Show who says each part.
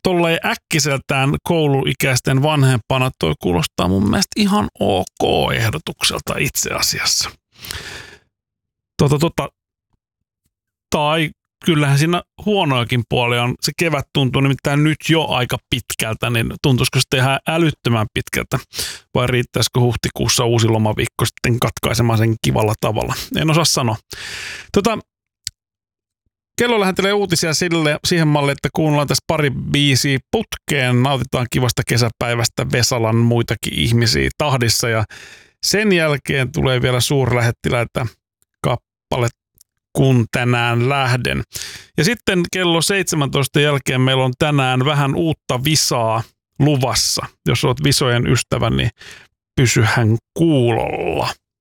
Speaker 1: tolleen äkkiseltään kouluikäisten vanhempana toi kuulostaa mun mielestä ihan ok ehdotukselta itse asiassa. Tai kyllähän siinä huonoakin puolia on. Se kevät tuntuu nimittäin nyt jo aika pitkältä, niin tuntuisiko se ihan älyttömän pitkältä vai riittäisikö huhtikuussa uusi lomaviikko sitten katkaisemaan sen kivalla tavalla? En osaa sanoa. Kello lähentelee uutisia siihen malliin, että kuunnellaan tässä pari biisiä putkeen, nautitaan kivasta kesäpäivästä Vesalan muitakin ihmisiä tahdissa ja sen jälkeen tulee vielä suurlähettiläitä kappale Kun tänään lähden. Ja sitten kello 17 jälkeen meillä on tänään vähän uutta visaa luvassa. Jos olet visojen ystävä, niin pysyhän kuulolla.